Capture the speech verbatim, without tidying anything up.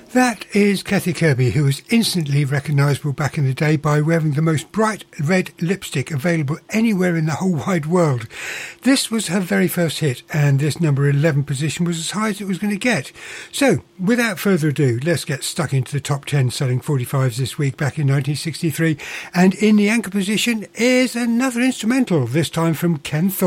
That is Kathy Kirby, who was instantly recognisable back in the day by wearing the most bright red lipstick available anywhere in the whole wide world. This was her very first hit, and this number eleven position was as high as it was going to get. So, without further ado, let's get stuck into the top ten selling forty-fives this week back in nineteen sixty-three. And in the anchor position is another instrumental, this time from Ken Thorne.